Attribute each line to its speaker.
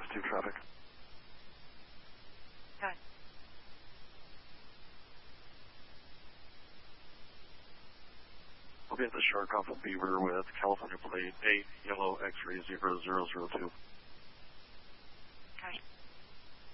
Speaker 1: 2 traffic.
Speaker 2: Okay.
Speaker 1: I'll be at the Shark off of Beaver with California plate 8 Yellow X-ray 0002.